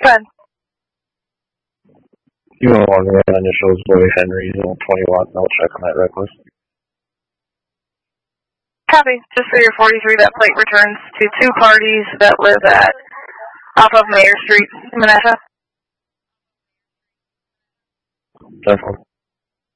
Good. You want one red initials, Boy Henry, 20 watt, and I'll check on that reckless. Copy. Just for your 43, that plate returns to two parties that live at off of Mayor Street, Manassa. Definitely.